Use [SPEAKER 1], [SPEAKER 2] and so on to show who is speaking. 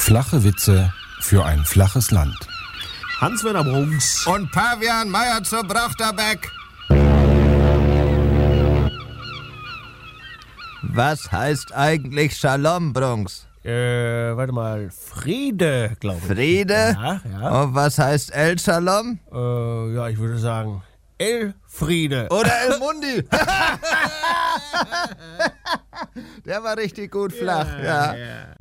[SPEAKER 1] Flache Witze für ein flaches Land.
[SPEAKER 2] Hans-Werner Brunks.
[SPEAKER 3] Und Pavian Meier zur Brachterbeck.
[SPEAKER 4] Was heißt eigentlich Shalom, Brunks?
[SPEAKER 2] Warte mal, Friede, glaube ich.
[SPEAKER 4] Friede?
[SPEAKER 2] Ja.
[SPEAKER 4] Und was heißt El Shalom?
[SPEAKER 2] Ja, ich würde sagen, El Friede.
[SPEAKER 4] Oder El Mundi? Der war richtig gut flach, ja.